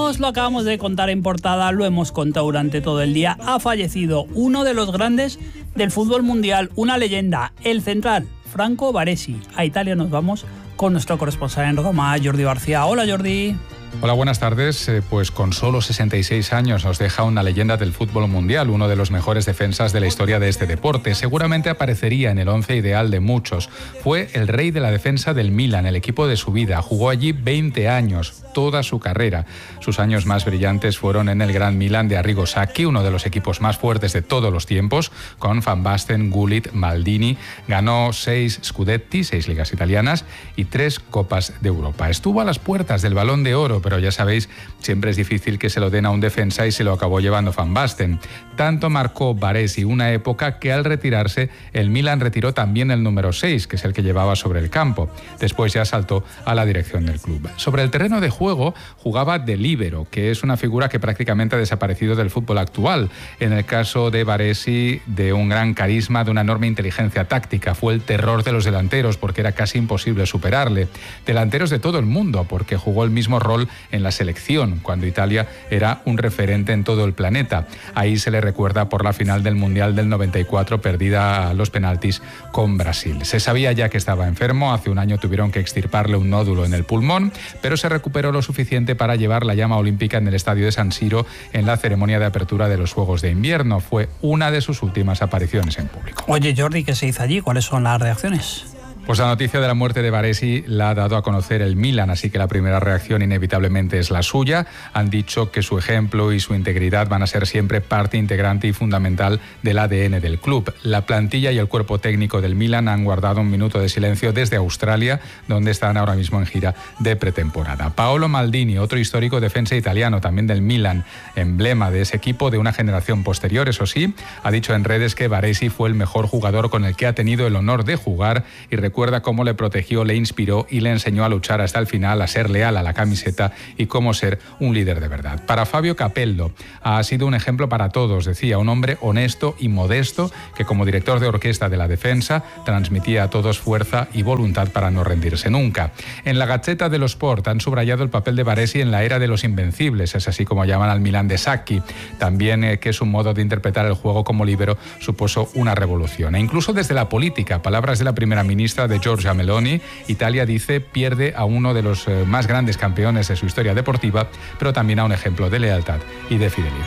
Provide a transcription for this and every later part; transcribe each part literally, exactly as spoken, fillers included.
decíamos, lo acabamos de contar en portada, lo hemos contado durante todo el día. Ha fallecido uno de los grandes del fútbol mundial, una leyenda, el central, Franco Baresi. A Italia nos vamos con nuestro corresponsal en Roma, Jordi García. Hola, Jordi. Hola, buenas tardes. Eh, pues con solo sesenta y seis años nos deja una leyenda del fútbol mundial, uno de los mejores defensas de la historia de este deporte. Seguramente aparecería en el once ideal de muchos. Fue el rey de la defensa del Milan, el equipo de su vida. Jugó allí veinte años, toda su carrera. Sus años más brillantes fueron en el Gran Milan de Arrigo Sacchi, uno de los equipos más fuertes de todos los tiempos, con Van Basten, Gullit, Maldini. Ganó seis Scudetti, seis ligas italianas y tres Copas de Europa. Estuvo a las puertas del Balón de Oro, pero ya sabéis, siempre es difícil que se lo den a un defensa y se lo acabó llevando Van Basten. Tanto marcó Baresi una época que al retirarse, el Milan retiró también el número seis, que es el que llevaba sobre el campo. Después ya saltó a la dirección del club. Sobre el terreno de juego jugaba de líbero, que es una figura que prácticamente ha desaparecido del fútbol actual. En el caso de Baresi, de un gran carisma, de una enorme inteligencia táctica. Fue el terror de los delanteros porque era casi imposible superarle. Delanteros de todo el mundo, porque jugó el mismo rol en la selección, cuando Italia era un referente en todo el planeta. Ahí se le recuerda por la final del Mundial del noventa y cuatro, perdida a los penaltis con Brasil. Se sabía ya que estaba enfermo, hace un año tuvieron que extirparle un nódulo en el pulmón, pero se recuperó lo suficiente para llevar la llama olímpica en el estadio de San Siro en la ceremonia de apertura de los Juegos de Invierno. Fue una de sus últimas apariciones en público. Oye, Jordi, ¿qué se hizo allí? ¿Cuáles son las reacciones? Pues la noticia de la muerte de Baresi la ha dado a conocer el Milan, así que la primera reacción inevitablemente es la suya. Han dicho que su ejemplo y su integridad van a ser siempre parte integrante y fundamental del A D N del club. La plantilla y el cuerpo técnico del Milan han guardado un minuto de silencio desde Australia, donde están ahora mismo en gira de pretemporada. Paolo Maldini, otro histórico defensa italiano, también del Milan, emblema de ese equipo de una generación posterior, eso sí, ha dicho en redes que Baresi fue el mejor jugador con el que ha tenido el honor de jugar y recuerda Recuerda cómo le protegió, le inspiró y le enseñó a luchar hasta el final, a ser leal a la camiseta y cómo ser un líder de verdad. Para Fabio Capello ha sido un ejemplo para todos, decía, un hombre honesto y modesto que como director de orquesta de la defensa transmitía a todos fuerza y voluntad para no rendirse nunca. En la Gazzetta dello Sport han subrayado el papel de Baresi en la era de los invencibles, es así como llaman al Milan de Sacchi. También eh, que su modo de interpretar el juego como líbero supuso una revolución. E incluso desde la política, palabras de la primera ministra de Giorgia Meloni, Italia dice pierde a uno de los eh, más grandes campeones de su historia deportiva, pero también a un ejemplo de lealtad y de fidelidad.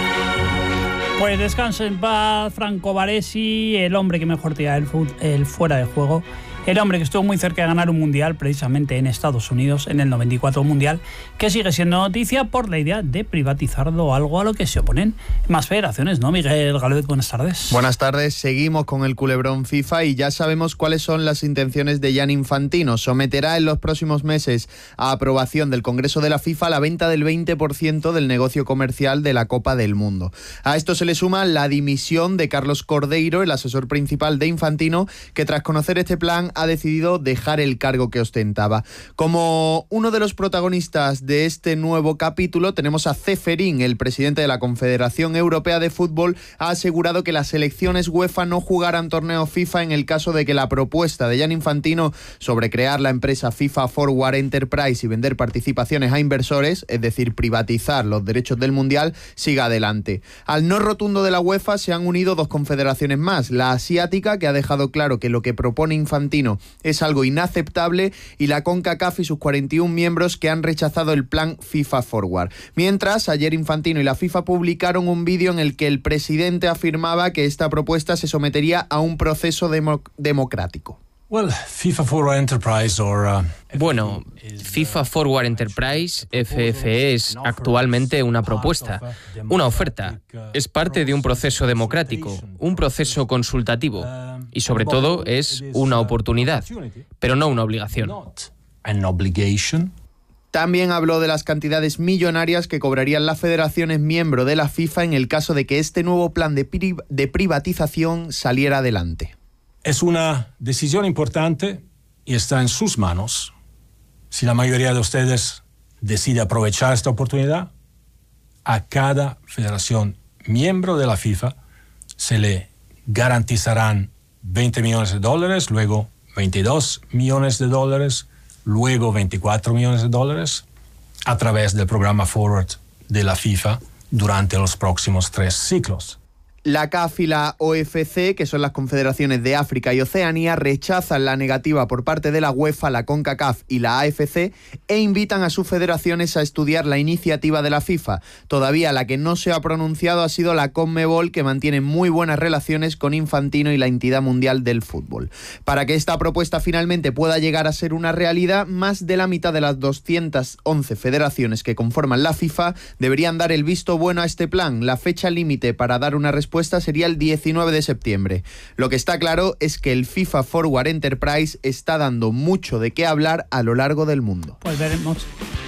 Pues descanse en paz, Franco Baresi, el hombre que mejor tira el, el fuera de juego. El hombre que estuvo muy cerca de ganar un mundial, precisamente en Estados Unidos, en el noventa y cuatro mundial, que sigue siendo noticia por la idea de privatizarlo, algo a lo que se oponen más federaciones, ¿no? Miguel Gálvez, buenas tardes. Buenas tardes, seguimos con el culebrón FIFA y ya sabemos cuáles son las intenciones de Gianni Infantino. Someterá en los próximos meses a aprobación del Congreso de la FIFA la venta del veinte por ciento del negocio comercial de la Copa del Mundo. A esto se le suma la dimisión de Carlos Cordeiro, el asesor principal de Infantino, que tras conocer este plan ha decidido dejar el cargo que ostentaba. Como uno de los protagonistas de este nuevo capítulo tenemos a Ceferín, el presidente de la Confederación Europea de Fútbol, ha asegurado que las selecciones UEFA no jugarán torneos FIFA en el caso de que la propuesta de Gianni Infantino sobre crear la empresa FIFA Forward Enterprise y vender participaciones a inversores, es decir, privatizar los derechos del Mundial, siga adelante. Al no rotundo de la UEFA se han unido dos confederaciones más, la asiática, que ha dejado claro que lo que propone Infantino es algo inaceptable, y la CONCACAF y sus cuarenta y uno miembros, que han rechazado el plan FIFA Forward. Mientras, ayer Infantino y la FIFA publicaron un vídeo en el que el presidente afirmaba que esta propuesta se sometería a un proceso demo- democrático. Well, FIFA Forward Enterprise or, uh, Bueno, FIFA Forward Enterprise, F F E, es actualmente una propuesta, una oferta. Es parte de un proceso democrático, un proceso consultativo y sobre todo es una oportunidad, pero no una obligación. También habló de las cantidades millonarias que cobrarían las federaciones miembro de la FIFA en el caso de que este nuevo plan de, pri- de privatización saliera adelante. Es una decisión importante y está en sus manos. Si la mayoría de ustedes decide aprovechar esta oportunidad, a cada federación miembro de la FIFA se le garantizarán veinte millones de dólares, luego veintidós millones de dólares, luego veinticuatro millones de dólares. a través del programa Forward de la FIFA durante los próximos tres ciclos. La C A F y la O F C, que son las confederaciones de África y Oceanía, rechazan la negativa por parte de la UEFA, la CONCACAF y la A F C e invitan a sus federaciones a estudiar la iniciativa de la FIFA. Todavía la que no se ha pronunciado ha sido la CONMEBOL, que mantiene muy buenas relaciones con Infantino y la entidad mundial del fútbol. Para que esta propuesta finalmente pueda llegar a ser una realidad, más de la mitad de las doscientas once federaciones que conforman la FIFA deberían dar el visto bueno a este plan. La fecha límite para dar una respuesta sería el diecinueve de septiembre. Lo que está claro es que el FIFA Forward Enterprise está dando mucho de qué hablar a lo largo del mundo. Pues veremos.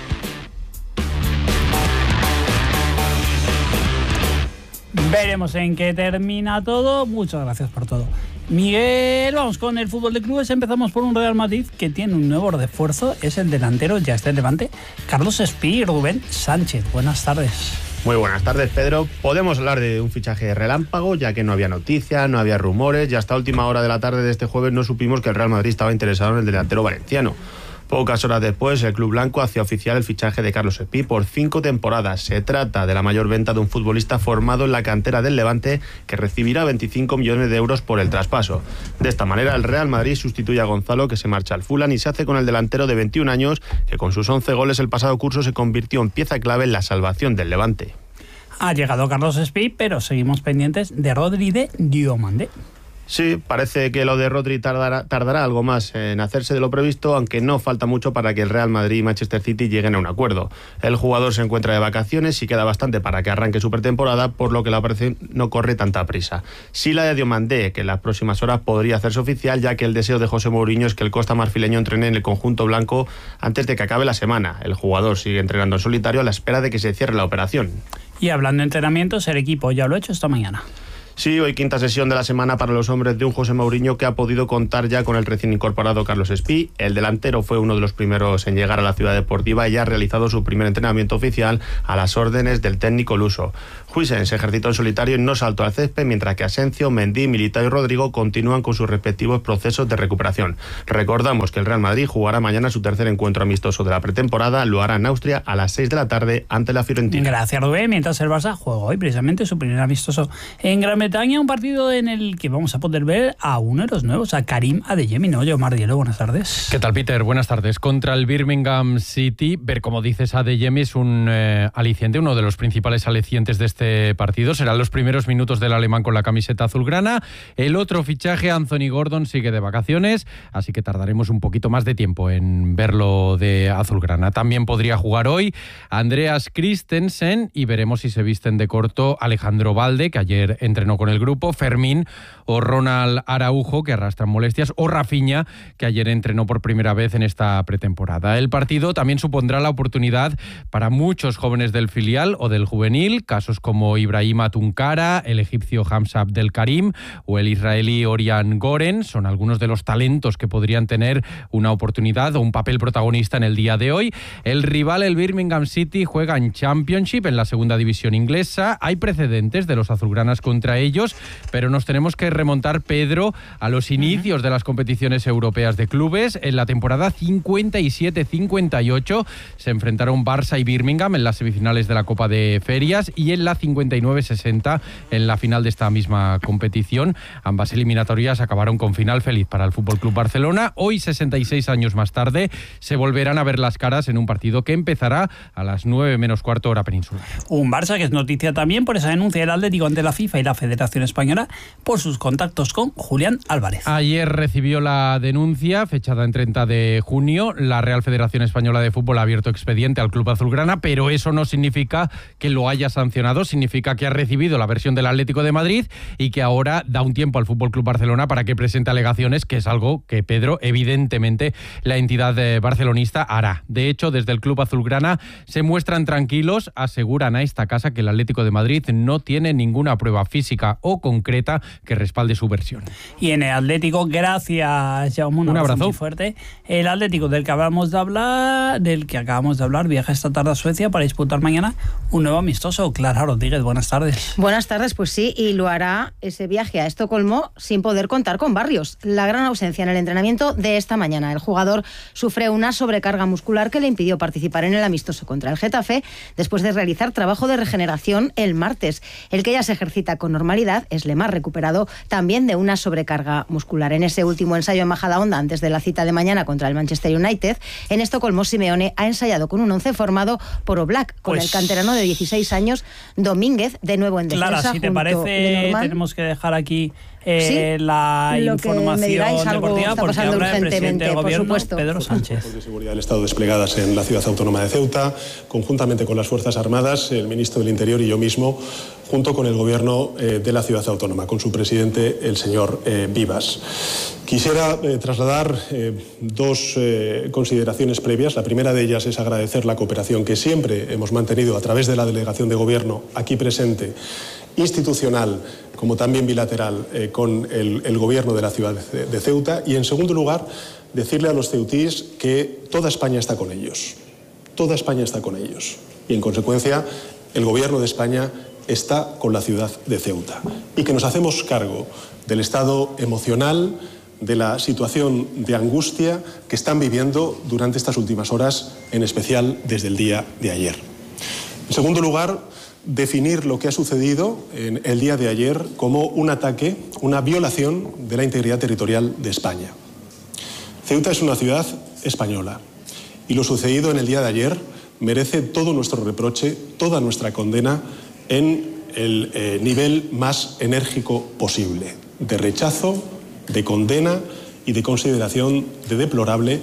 Veremos en qué termina todo. Muchas gracias por todo. Miguel, vamos con el fútbol de clubes. Empezamos por un Real Madrid que tiene un nuevo refuerzo. Es el delantero, ya está en Levante, Carlos Espí y Rubén Sánchez. Buenas tardes. Muy buenas tardes, Pedro. Podemos hablar de un fichaje relámpago, ya que no había noticias, no había rumores, y hasta última hora de la tarde de este jueves no supimos que el Real Madrid estaba interesado en el delantero valenciano. Pocas horas después, el club blanco hacía oficial el fichaje de Carlos Espí por cinco temporadas. Se trata de la mayor venta de un futbolista formado en la cantera del Levante, que recibirá veinticinco millones de euros por el traspaso. De esta manera, el Real Madrid sustituye a Gonzalo, que se marcha al Fulham, y se hace con el delantero de veintiún años, que con sus once goles el pasado curso se convirtió en pieza clave en la salvación del Levante. Ha llegado Carlos Espí, pero seguimos pendientes de Rodri de Diomandé. Sí, parece que lo de Rodri tardará, tardará algo más en hacerse de lo previsto, aunque no falta mucho para que el Real Madrid y Manchester City lleguen a un acuerdo. El jugador se encuentra de vacaciones y queda bastante para que arranque su pretemporada, por lo que la operación no corre tanta prisa. Sí la de Diomandé, que en las próximas horas podría hacerse oficial, ya que el deseo de José Mourinho es que el costa marfileño entrene en el conjunto blanco antes de que acabe la semana. El jugador sigue entrenando en solitario a la espera de que se cierre la operación. Y hablando de entrenamientos, el equipo ya lo ha hecho esta mañana. Sí, hoy quinta sesión de la semana para los hombres de un José Mourinho que ha podido contar ya con el recién incorporado Carlos Espí. El delantero fue uno de los primeros en llegar a la ciudad deportiva y ya ha realizado su primer entrenamiento oficial a las órdenes del técnico luso. Huijsen se ejercitó en solitario y no saltó al césped, mientras que Asencio, Mendy, Militao y Rodrigo continúan con sus respectivos procesos de recuperación. Recordamos que el Real Madrid jugará mañana su tercer encuentro amistoso de la pretemporada. Lo hará en Austria a las seis de la tarde ante la Fiorentina. Gracias, Rubén. Mientras el Barça juega hoy precisamente su primer amistoso en Gran Bretaña, un partido en el que vamos a poder ver a uno de los nuevos, a Karim Adeyemi, ¿no? Yo, Mardielo, buenas tardes. ¿Qué tal, Peter? Buenas tardes. Contra el Birmingham City, ver, como dices, a Adeyemi es un eh, aliciente, uno de los principales alicientes de este partido. Serán los primeros minutos del alemán con la camiseta azulgrana. El otro fichaje, Anthony Gordon, sigue de vacaciones, así que tardaremos un poquito más de tiempo en verlo de azulgrana. También podría jugar hoy Andreas Christensen y veremos si se visten de corto Alejandro Balde, que ayer entrenó con el grupo, Fermín o Ronald Araujo, que arrastran molestias, o Rafinha, que ayer entrenó por primera vez en esta pretemporada. El partido también supondrá la oportunidad para muchos jóvenes del filial o del juvenil, casos como Ibrahima Tunkara, el egipcio Hamza Abdel Karim o el israelí Orian Goren, son algunos de los talentos que podrían tener una oportunidad o un papel protagonista en el día de hoy. El rival, el Birmingham City, juega en Championship, en la segunda división inglesa. Hay precedentes de los azulgranas contra ellos, pero nos tenemos que remontar, Pedro, a los inicios de las competiciones europeas de clubes. En la temporada cincuenta y siete cincuenta y ocho se enfrentaron Barça y Birmingham en las semifinales de la Copa de Ferias, y en la cincuenta y nueve sesenta en la final de esta misma competición. Ambas eliminatorias acabaron con final feliz para el F C Barcelona. Hoy, sesenta y seis años más tarde, se volverán a ver las caras en un partido que empezará a las nueve menos cuarto hora peninsular. Un Barça que es noticia también por esa denuncia del Atlético ante la FIFA y la Federación Española por sus contactos con Julián Álvarez. Ayer recibió la denuncia, fechada en treinta de junio. La Real Federación Española de Fútbol ha abierto expediente al club azulgrana, pero eso no significa que lo haya sancionado, significa que ha recibido la versión del Atlético de Madrid y que ahora da un tiempo al F C Barcelona para que presente alegaciones, que es algo que, Pedro, evidentemente la entidad barcelonista hará. De hecho, desde el club azulgrana se muestran tranquilos, aseguran a esta casa que el Atlético de Madrid no tiene ninguna prueba física jurídica o concreta que respalde su versión. Y en el Atlético, gracias, Jaume, un, un abrazo, abrazo muy fuerte. El Atlético del que acabamos de hablar, del que acabamos de hablar, viaja esta tarde a Suecia para disputar mañana un nuevo amistoso. Clara Rodríguez, buenas tardes. Buenas tardes, pues sí, y lo hará ese viaje a Estocolmo sin poder contar con Barrios. La gran ausencia en el entrenamiento de esta mañana. El jugador sufre una sobrecarga muscular que le impidió participar en el amistoso contra el Getafe después de realizar trabajo de regeneración el martes. El que ya se ejercita con normalidad es Lemar, recuperado también de una sobrecarga muscular. En ese último ensayo en Majadahonda, antes de la cita de mañana contra el Manchester United, en Estocolmo Simeone ha ensayado con un once formado por Oblak, con pues, el canterano de dieciséis años, Domínguez, de nuevo en defensa. Clara, si te parece, tenemos que dejar aquí eh, ¿Sí? la Lo información diráis, deportiva, porque ahora el presidente del gobierno, Pedro Sánchez. Las de seguridad del Estado desplegadas en la ciudad autónoma de Ceuta, conjuntamente con las Fuerzas Armadas, el ministro del Interior y yo mismo, junto con el gobierno eh, de la ciudad autónoma, con su presidente, el señor eh, Vivas. Quisiera eh, trasladar eh, dos eh, consideraciones previas. La primera de ellas es agradecer la cooperación que siempre hemos mantenido a través de la delegación de gobierno aquí presente, institucional como también bilateral, eh, con el, el gobierno de la ciudad de, de Ceuta. Y en segundo lugar, decirle a los ceutíes que toda España está con ellos. Toda España está con ellos. Y en consecuencia, el gobierno de España está con la ciudad de Ceuta. Y que nos hacemos cargo del estado emocional, de la situación de angustia que están viviendo durante estas últimas horas, en especial desde el día de ayer. En segundo lugar, definir lo que ha sucedido en el día de ayer como un ataque, una violación de la integridad territorial de España. Ceuta es una ciudad española y lo sucedido en el día de ayer merece todo nuestro reproche, toda nuestra condena en el eh, nivel más enérgico posible, de rechazo, de condena y de consideración de deplorable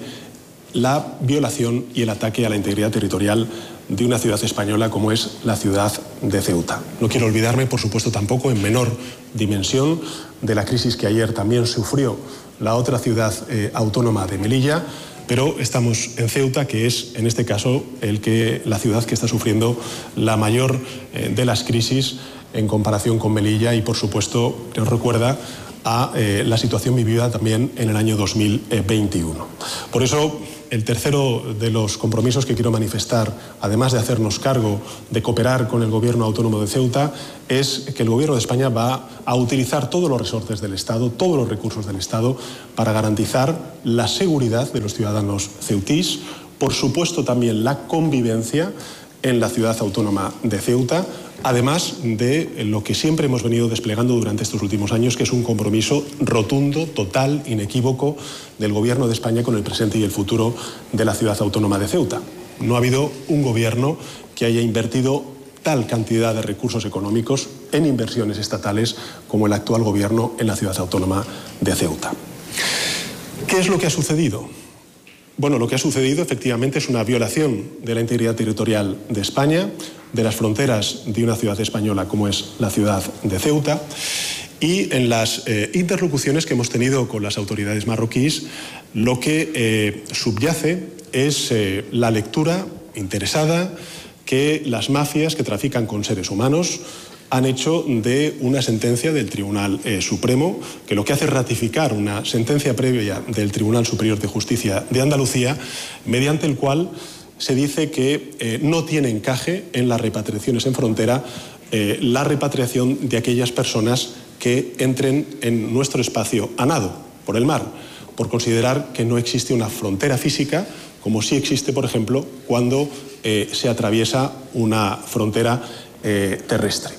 la violación y el ataque a la integridad territorial de una ciudad española como es la ciudad de Ceuta. No quiero olvidarme, por supuesto, tampoco en menor dimensión de la crisis que ayer también sufrió la otra ciudad eh, autónoma de Melilla, pero estamos en Ceuta, que es en este caso el que, la ciudad que está sufriendo la mayor eh, de las crisis en comparación con Melilla y, por supuesto, nos recuerda a eh, la situación vivida también en el año dos mil veintiuno. Por eso, el tercero de los compromisos que quiero manifestar, además de hacernos cargo de cooperar con el Gobierno Autónomo de Ceuta, es que el Gobierno de España va a utilizar todos los resortes del Estado, todos los recursos del Estado, para garantizar la seguridad de los ciudadanos ceutís, por supuesto también la convivencia en la ciudad autónoma de Ceuta, además de lo que siempre hemos venido desplegando durante estos últimos años, que es un compromiso rotundo, total, inequívoco del Gobierno de España con el presente y el futuro de la ciudad autónoma de Ceuta. No ha habido un gobierno que haya invertido tal cantidad de recursos económicos en inversiones estatales como el actual gobierno en la ciudad autónoma de Ceuta. ¿Qué es lo que ha sucedido? Bueno, lo que ha sucedido efectivamente es una violación de la integridad territorial de España, de las fronteras de una ciudad española como es la ciudad de Ceuta, y en las eh, interlocuciones que hemos tenido con las autoridades marroquíes, lo que eh, subyace es eh, la lectura interesada que las mafias que trafican con seres humanos han hecho de una sentencia del Tribunal eh, Supremo, que lo que hace es ratificar una sentencia previa del Tribunal Superior de Justicia de Andalucía, mediante el cual se dice que eh, no tiene encaje en las repatriaciones en frontera eh, la repatriación de aquellas personas que entren en nuestro espacio a nado, por el mar, por considerar que no existe una frontera física, como sí existe, por ejemplo, cuando eh, se atraviesa una frontera eh, terrestre.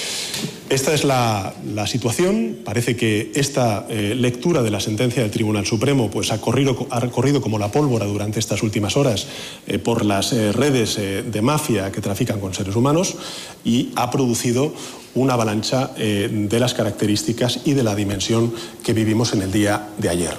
Esta es la, la situación. Parece que esta eh, lectura de la sentencia del Tribunal Supremo pues, ha, corrido, ha corrido como la pólvora durante estas últimas horas eh, por las eh, redes eh, de mafia que trafican con seres humanos y ha producido una avalancha eh, de las características y de la dimensión que vivimos en el día de ayer.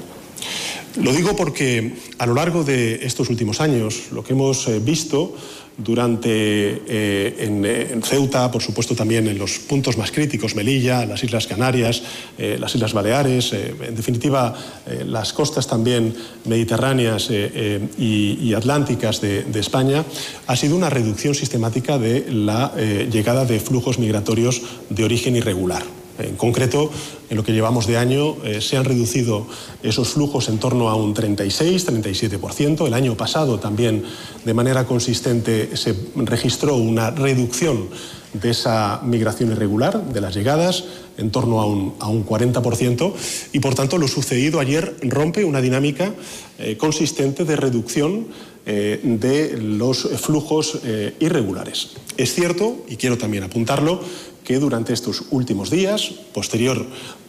Lo digo porque a lo largo de estos últimos años lo que hemos eh, visto durante eh, en, en Ceuta, por supuesto también en los puntos más críticos, Melilla, las Islas Canarias, eh, las Islas Baleares, eh, en definitiva eh, las costas también mediterráneas eh, eh, y, y atlánticas de, de España, ha sido una reducción sistemática de la eh, llegada de flujos migratorios de origen irregular. En concreto, en lo que llevamos de año eh, se han reducido esos flujos en torno a un treinta y seis, treinta y siete por ciento. El año pasado también de manera consistente se registró una reducción de esa migración irregular, de las llegadas, en torno a un, a un cuarenta por ciento, y por tanto lo sucedido ayer rompe una dinámica eh, consistente de reducción eh, de los flujos eh, irregulares. Es cierto, y quiero también apuntarlo, que durante estos últimos días, posterior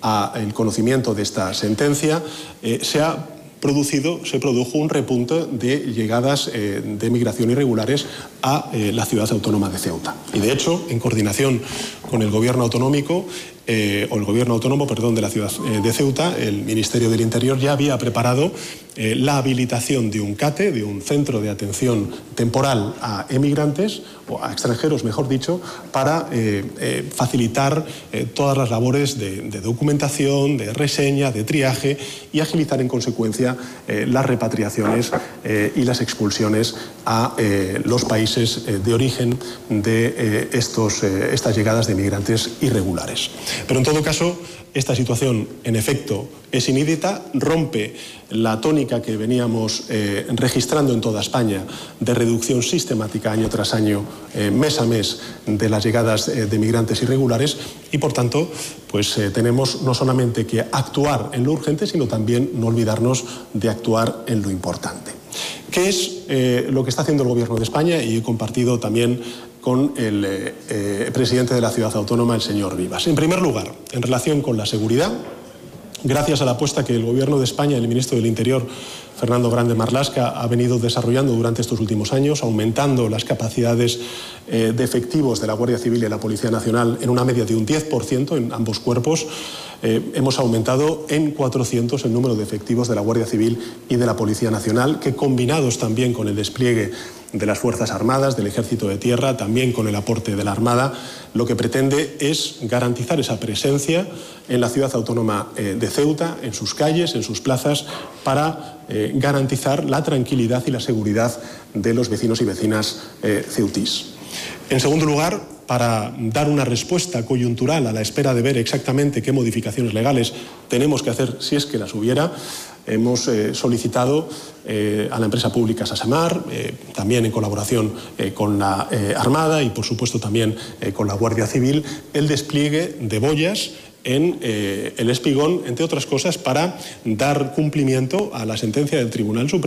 al conocimiento de esta sentencia, eh, se ha producido, se produjo un repunte de llegadas eh, de migración irregulares a eh, la ciudad autónoma de Ceuta. Y de hecho, en coordinación con el gobierno autonómico, eh, o el gobierno autónomo, perdón, de la ciudad eh, de Ceuta, el Ministerio del Interior ya había preparado eh, la habilitación de un CATE, de un centro de atención temporal a emigrantes, o a extranjeros, mejor dicho, para eh, eh, facilitar eh, todas las labores de, de documentación, de reseña, de triaje y agilizar en consecuencia eh, las repatriaciones eh, y las expulsiones a eh, los países eh, de origen de eh, estos, eh, estas llegadas de migrantes irregulares. Pero en todo caso, esta situación, en efecto, es inédita, rompe la tónica que veníamos eh, registrando en toda España de reducción sistemática año tras año, eh, mes a mes, de las llegadas eh, de migrantes irregulares y, por tanto, pues eh, tenemos no solamente que actuar en lo urgente, sino también no olvidarnos de actuar en lo importante. ¿Qué es eh, lo que está haciendo el Gobierno de España? Y he compartido también con el eh, eh, presidente de la ciudad autónoma, el señor Vivas. En primer lugar, en relación con la seguridad, gracias a la apuesta que el Gobierno de España, el ministro del Interior, Fernando Grande Marlaska, ha venido desarrollando durante estos últimos años, aumentando las capacidades eh, de efectivos de la Guardia Civil y de la Policía Nacional en una media de un diez por ciento en ambos cuerpos. Eh, hemos aumentado en cuatrocientos el número de efectivos de la Guardia Civil y de la Policía Nacional, que combinados también con el despliegue de las Fuerzas Armadas, del Ejército de Tierra, también con el aporte de la Armada, lo que pretende es garantizar esa presencia en la ciudad autónoma eh, de Ceuta, en sus calles, en sus plazas, para eh, garantizar la tranquilidad y la seguridad de los vecinos y vecinas eh, ceutís. En segundo lugar, para dar una respuesta coyuntural a la espera de ver exactamente qué modificaciones legales tenemos que hacer, si es que las hubiera, hemos eh, solicitado eh, a la empresa pública Sasemar, eh, también en colaboración eh, con la eh, Armada y, por supuesto, también eh, con la Guardia Civil, el despliegue de boyas en eh, el Espigón, entre otras cosas, para dar cumplimiento a la sentencia del Tribunal Supremo